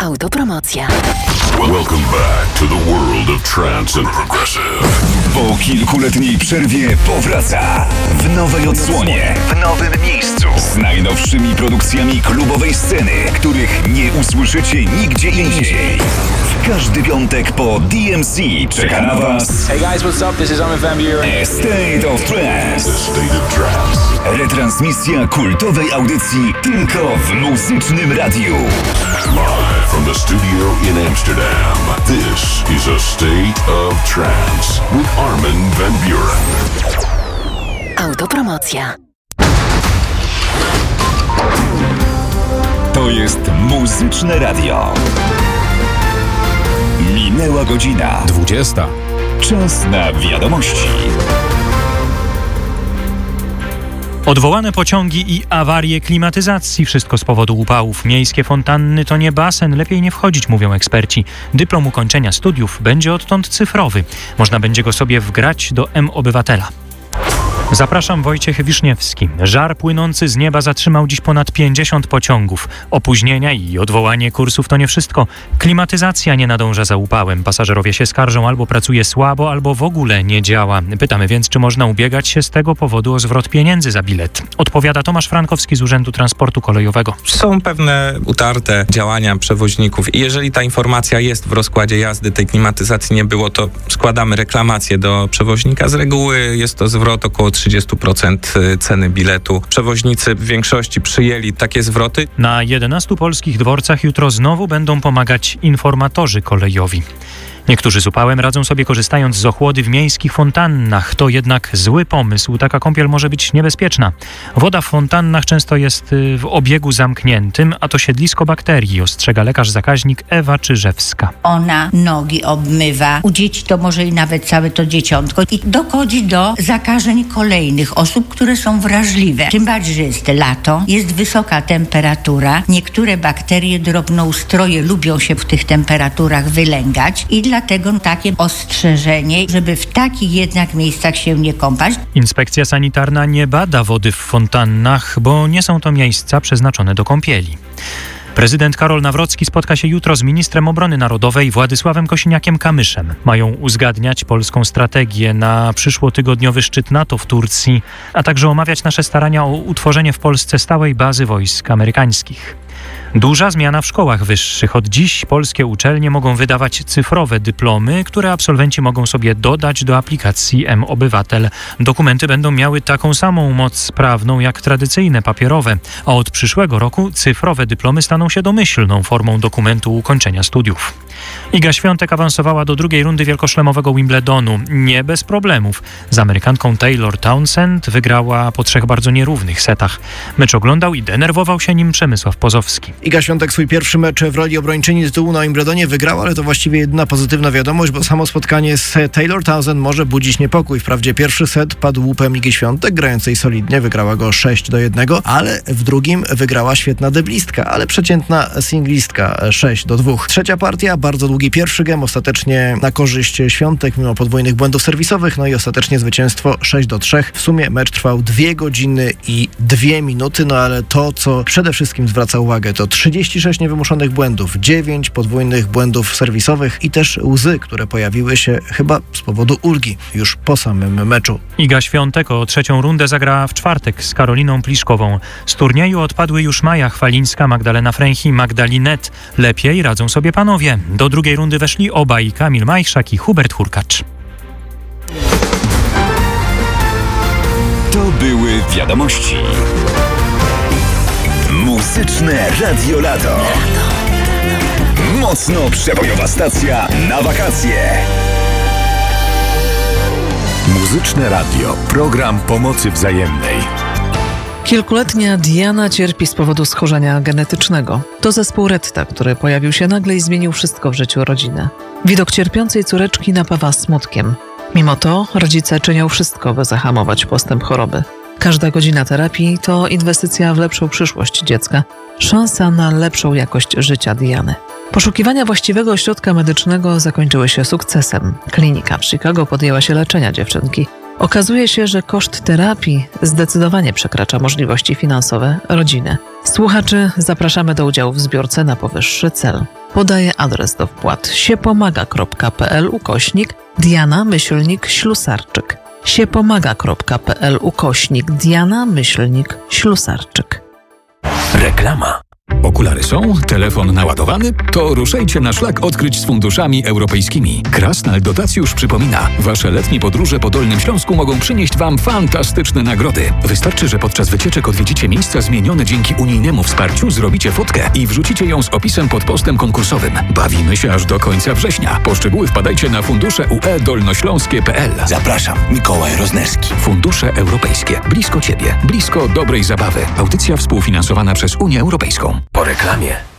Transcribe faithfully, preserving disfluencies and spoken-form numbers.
Autopromocja. Welcome back to the world of trance and progressive. Po kilkuletniej przerwie powraca w nowej odsłonie, w nowym miejscu, z najnowszymi produkcjami klubowej sceny, których nie usłyszycie nigdzie indziej. W każdy piątek po D M C czeka na Was Hey guys, what's up? This is Armin van Buuren. A State of Trance. The State of Trance. Retransmisja kultowej audycji tylko w Muzycznym Radiu. Live from the studio in Amsterdam. This is A State of Trance with Armin van Buuren. Autopromocja. To jest Muzyczne Radio. Minęła godzina dwudziesta. Czas na wiadomości. Odwołane pociągi i awarie klimatyzacji. Wszystko z powodu upałów. Miejskie fontanny to nie basen. Lepiej nie wchodzić, mówią eksperci. Dyplom ukończenia studiów będzie odtąd cyfrowy. Można będzie go sobie wgrać do M-Obywatela. Zapraszam, Wojciech Wiszniewski. Żar płynący z nieba zatrzymał dziś ponad pięćdziesiąt pociągów. Opóźnienia i odwołanie kursów to nie wszystko. Klimatyzacja nie nadąża za upałem. Pasażerowie się skarżą, albo pracuje słabo, albo w ogóle nie działa. Pytamy więc, czy można ubiegać się z tego powodu o zwrot pieniędzy za bilet. Odpowiada Tomasz Frankowski z Urzędu Transportu Kolejowego. Są pewne utarte działania przewoźników i jeżeli ta informacja jest w rozkładzie jazdy, tej klimatyzacji nie było, to składamy reklamację do przewoźnika. Z reguły jest to zwrot około trzydzieści procent ceny biletu. Przewoźnicy w większości przyjęli takie zwroty. Na jedenastu polskich dworcach jutro znowu będą pomagać informatorzy kolejowi. Niektórzy z upałem radzą sobie korzystając z ochłody w miejskich fontannach. To jednak zły pomysł. Taka kąpiel może być niebezpieczna. Woda w fontannach często jest w obiegu zamkniętym, a to siedlisko bakterii, ostrzega lekarz zakaźnik Ewa Czyżewska. Ona nogi obmywa. U dzieci to może i nawet całe to dzieciątko. I dochodzi do zakażeń kolejnych osób, które są wrażliwe. Tym bardziej, że jest lato, jest wysoka temperatura. Niektóre bakterie, drobnoustroje lubią się w tych temperaturach wylęgać i dlatego takie ostrzeżenie, żeby w takich jednak miejscach się nie kąpać. Inspekcja sanitarna nie bada wody w fontannach, bo nie są to miejsca przeznaczone do kąpieli. Prezydent Karol Nawrocki spotka się jutro z ministrem obrony narodowej Władysławem Kosiniakiem-Kamyszem. Mają uzgadniać polską strategię na przyszłotygodniowy szczyt NATO w Turcji, a także omawiać nasze starania o utworzenie w Polsce stałej bazy wojsk amerykańskich. Duża zmiana w szkołach wyższych. Od dziś polskie uczelnie mogą wydawać cyfrowe dyplomy, które absolwenci mogą sobie dodać do aplikacji M-Obywatel. Dokumenty będą miały taką samą moc prawną jak tradycyjne papierowe, a od przyszłego roku cyfrowe dyplomy staną się domyślną formą dokumentu ukończenia studiów. Iga Świątek awansowała do drugiej rundy wielkoszlemowego Wimbledonu. Nie bez problemów. Z Amerykanką Taylor Townsend wygrała po trzech bardzo nierównych setach. Mecz oglądał i denerwował się nim Przemysław Pozowski. Iga Świątek swój pierwszy mecz w roli obrończyni tytułu na Wimbledonie wygrała, ale to właściwie jedyna pozytywna wiadomość, bo samo spotkanie z Taylor Townsend może budzić niepokój. Wprawdzie pierwszy set padł łupem Igi Świątek, grającej solidnie, wygrała go sześć do jednego, ale w drugim wygrała świetna deblistka, ale przeciętna singlistka sześć do dwóch. Trzecia partia, bardzo długi pierwszy gem, ostatecznie na korzyść Świątek mimo podwójnych błędów serwisowych, no i ostatecznie zwycięstwo sześć do trzech. W sumie mecz trwał dwie godziny i dwie minuty, no ale to, co przede wszystkim zwraca uwagę, to trzydzieści sześć niewymuszonych błędów, dziewięć podwójnych błędów serwisowych i też łzy, które pojawiły się chyba z powodu ulgi już po samym meczu. Iga Świątek o trzecią rundę zagra w czwartek z Karoliną Pliszkową. Z turnieju odpadły już Maja Chwalińska, Magdalena Fręch i Magdalinet. Lepiej radzą sobie panowie. Do drugiej rundy weszli obaj, Kamil Majchrzak i Hubert Hurkacz. To były wiadomości. Muzyczne Radio Lato. Mocno przebojowa stacja na wakacje. Muzyczne Radio. Program pomocy wzajemnej. Kilkuletnia Diana cierpi z powodu schorzenia genetycznego. To zespół Retta, który pojawił się nagle i zmienił wszystko w życiu rodziny. Widok cierpiącej córeczki napawa smutkiem. Mimo to rodzice czynią wszystko, by zahamować postęp choroby. Każda godzina terapii to inwestycja w lepszą przyszłość dziecka, szansa na lepszą jakość życia Diany. Poszukiwania właściwego ośrodka medycznego zakończyły się sukcesem. Klinika w Chicago podjęła się leczenia dziewczynki. Okazuje się, że koszt terapii zdecydowanie przekracza możliwości finansowe rodziny. Słuchaczy zapraszamy do udziału w zbiórce na powyższy cel. Podaję adres do wpłat siepomaga.pl ukośnik Diana myślnik Ślusarczyk. siepomaga.pl ukośnik Diana myślnik Ślusarczyk. Reklama. Okulary są? Telefon naładowany? To ruszajcie na szlak odkryć z funduszami europejskimi. Krasnal Dotacjusz przypomina, wasze letnie podróże po Dolnym Śląsku mogą przynieść wam fantastyczne nagrody. Wystarczy, że podczas wycieczek odwiedzicie miejsca zmienione dzięki unijnemu wsparciu, zrobicie fotkę i wrzucicie ją z opisem pod postem konkursowym. Bawimy się aż do końca września. Po szczegóły wpadajcie na fundusze U E dolnośląskie kropka p l. Zapraszam, Mikołaj Roznerski. Fundusze Europejskie. Blisko ciebie. Blisko dobrej zabawy. Audycja współfinansowana przez Unię Europejską. Po reklamie.